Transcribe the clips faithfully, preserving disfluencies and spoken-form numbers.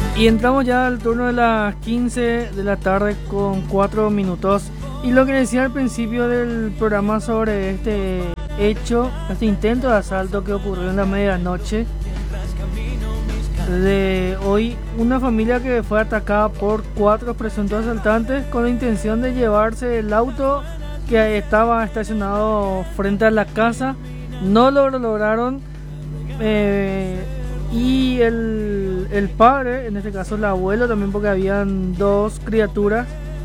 Y entramos ya al turno de las quince de la tarde con cuatro minutos. Y lo que decía al principio del programa sobre este hecho, este intento de asalto que ocurrió en la medianoche de hoy, una familia que fue atacada por cuatro presuntos asaltantes con la intención de llevarse el auto que estaba estacionado frente a la casa. No lo lograron eh, y el, el padre, en este caso el abuelo también, porque habían dos criaturas,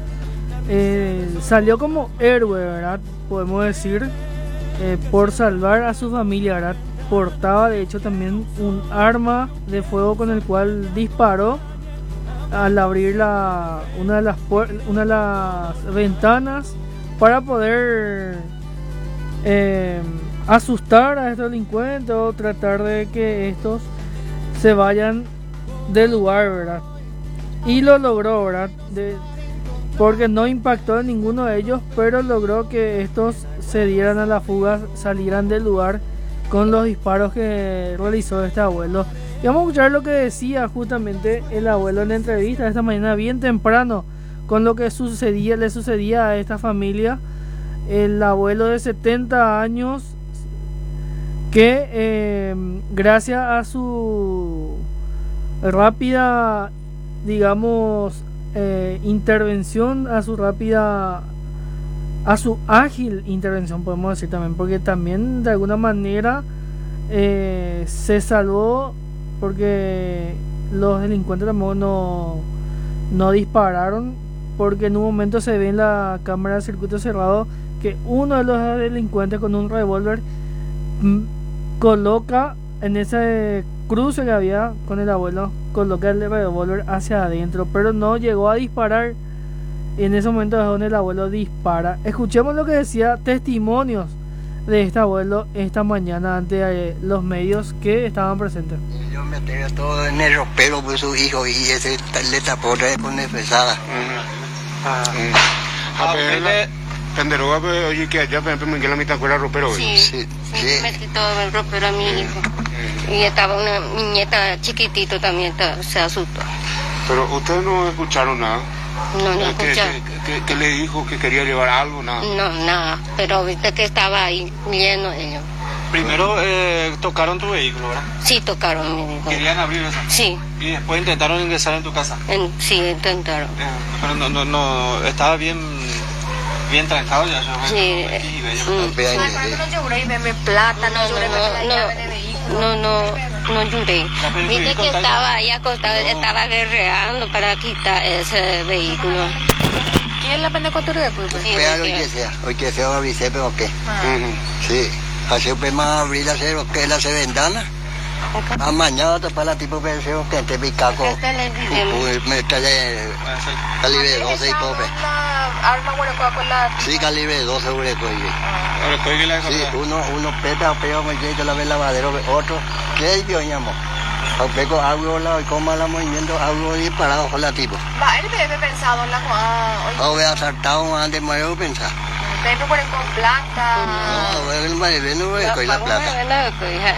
eh, salió como héroe, ¿verdad? Podemos decir, eh, por salvar a su familia, ¿verdad? Portaba de hecho también un arma de fuego con el cual disparó al abrir la, una, de las una de las ventanas para poder eh, asustar a estos delincuentes o tratar de que estos se vayan del lugar, ¿verdad? Y lo logró, ¿verdad? De, porque no impactó en ninguno de ellos, pero logró que estos se dieran a la fuga, salieran del lugar con los disparos que realizó este abuelo. Y vamos a escuchar lo que decía justamente el abuelo en la entrevista esta mañana bien temprano con lo que sucedía, le sucedía a esta familia. El abuelo de setenta años que eh, gracias a su rápida, digamos, eh, intervención, a su rápida, a su ágil intervención, podemos decir también, porque también de alguna manera eh, se salvó, porque los delincuentes tampoco no, no dispararon, porque en un momento se ve en la cámara de circuito cerrado que uno de los delincuentes con un revólver m- coloca en ese cruce que había con el abuelo, coloca el revólver hacia adentro, pero no llegó a disparar. En ese momento es donde el abuelo dispara. Escuchemos lo que decía testimonios de este abuelo esta mañana ante eh, los medios que estaban presentes. Yo me tenía todo en el ropero por su hijo y ese le tapó con pesada. Ah, ah, penderoga, pues, oye, que allá, por ejemplo, Miguel a mí te acuerdas ropero. Sí, sí, sí, sí, metí todo el ropero a mi hijo. Mm. Y estaba una niñeta chiquitito también, se asustó. Pero ustedes no escucharon nada. No, no escucharon. ¿Qué, qué, qué le dijo? ¿Que quería llevar algo? Nada. No, nada, pero viste que estaba ahí lleno ellos. Primero eh, tocaron tu vehículo, ¿verdad? Sí, tocaron mi vehículo. ¿Querían abrir eso? Sí. ¿Y después intentaron ingresar en tu casa? En, sí, intentaron. Eh, pero no, no, no, estaba bien, bien trancado ya. Sí. Eh, mm. No lloré y me plata, no lloré porque la llave de vehículo. No, no, no lloré. Viste que estaba ahí acostado, estaba guerreando para quitar ese vehículo. ¿Quién la pende con tu vehículo? Espera hoy que sea, hoy que sea avisé, pero qué. Sí. Así pues más abrir la cero que la se ventana. A mañana te para tipo penseo que te picaco. Me calle calibre doce y pope. Arma bueno con la. Sí, calibre doce hureco y. Sí, uno uno peta peo me llega la vez lavadero, otro que yo llamo. A peco algo la y como la movimiento algo disparado con la tipo. Va, él me pensado en la hoy. O vea saltado antes me voy a pensar. Pero por con plata. No, el marido no ve con la plata.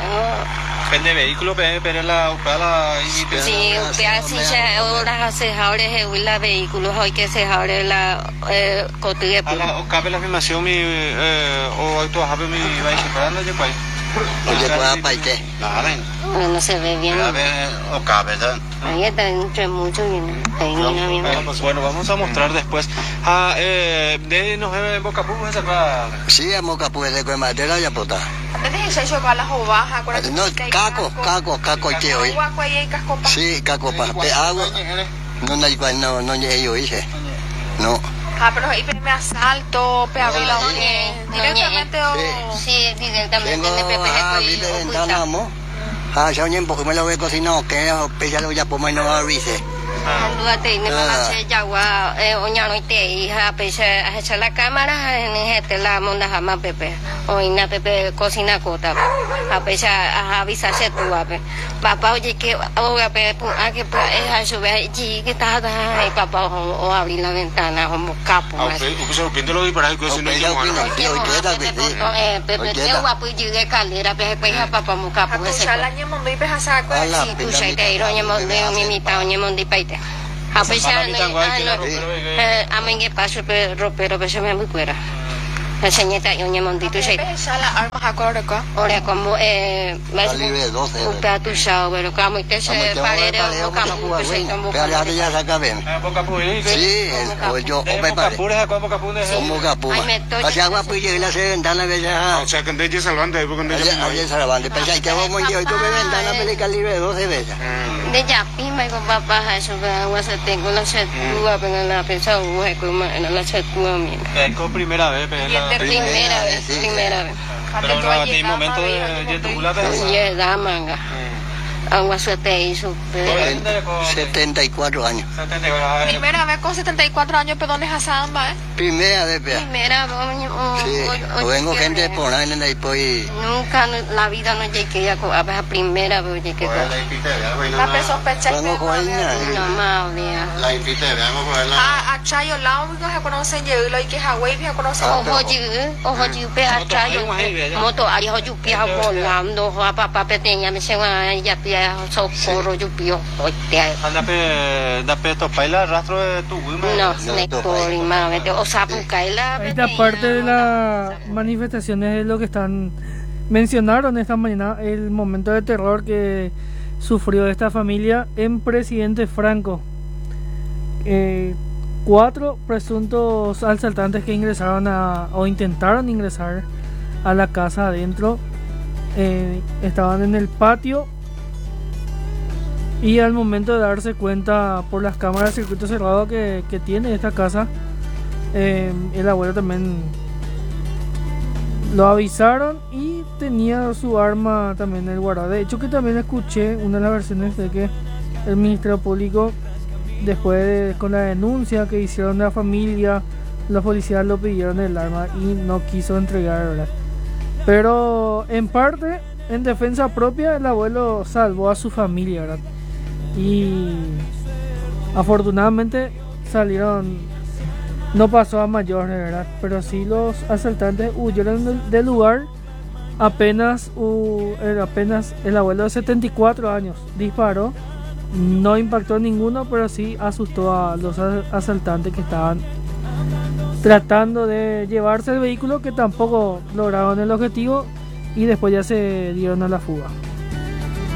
Vende vehículo, pero la upala y sí, upala si ya ahora hace ahora es la vehículos hoy que se ahora la cotidiana. Ala, cabe la filmación mi eh o esto habe mi va a separando de cuál. Oye, pueda paite. Nada. No, no se ve bien. A ver, o cabe, ¿verdad? Ahí está entre mucho bien. Bueno, vamos a mostrar después. Ah, eh, de nos en Bocapú esa para. Sí, en Bocapú de que madera ya pota. Antes de eso con las ovajas, con no, caco, caco, caco que hoy. Sí, caco pa. Pe agua. No no no no yo hice. No. Ah, pero ahí me asalto, pe abrí la directamente o sí, directamente me pepe ah, vive ventana mo. Ah, ya un poco me lo veo cocinado, que ya lo ya por menos avise. Luate y me pase ya gua oña no te hija pese a echar la cámara en este la monda jamás pepe o ina pepe cocina cota a pese a avisarse tú a pe papá oye que o a pe a que es a su vez y que está y papá o abrir la ventana como capo más o sea pidiendo lo para que cocina yo no quiero que da que eh pepe te guapo y de calera pe pe papá mo capo ese la ñe mondo y pe hasa ko si tú se te iro ñe mondo mi mita ñe mondo y paite a pesar de a mí que paso pero pero pero me muy fuera la señeta y oña mondito se sala armas acorde acá ahora como eh más calibre doce un plato usado pero como usted se parece un campo pues se tomó pero ya ya saca bien Boca Puri sí o yo o me Boca Puri es con Boca Puri como capu hacia agua pues llega la ventana ve ya o sea que de salvando ahí porque de ya salvando pensé que vamos yo tú me ventana me calibre doce veces de ya pima con papá eso que agua se tengo la setua pero la pensaba como en la setua mía es con primera vez pero primera vez primera vez pero no hay momento de yetuculate ya da manga agua suerte hizo setenta y cuatro años primera vez con setenta y cuatro años perdón es asamba eh primera vez primera vez sí vengo gente por ahí en el pues nunca la vida no llegué a la primera vez llegué la persona sospecha no más día la invité veamos por la a chayo lao no se conocen yo lo que Hawaii se conoce ojo ji ojo ji pe a chayo moto ari ho ju pi ha volando ho papá pequeña me se va ya socorro yo pio anda pe da pe to paila rastro de tu no ne por imamente o sea pucaila esta parte de las manifestaciones es lo que están mencionaron esta mañana el momento de terror que sufrió esta familia en Presidente Franco eh, cuatro presuntos asaltantes que ingresaron a o intentaron ingresar a la casa adentro eh, estaban en el patio. Y al momento de darse cuenta por las cámaras de circuito cerrado que, que tiene esta casa, eh, el abuelo también lo avisaron y tenía su arma también el guardado. De hecho que también escuché una de las versiones de que el Ministerio Público, después de, con la denuncia que hicieron de la familia, los policías lo pidieron el arma y no quiso entregar, ¿verdad? Pero en parte, en defensa propia, el abuelo salvó a su familia, ¿verdad? Y afortunadamente salieron, no pasó a mayores, ¿verdad? Pero sí los asaltantes huyeron del, del lugar. Apenas, uh, apenas el abuelo de setenta y cuatro años disparó, no impactó ninguno, pero sí asustó a los asaltantes que estaban tratando de llevarse el vehículo, que tampoco lograron el objetivo y después ya se dieron a la fuga.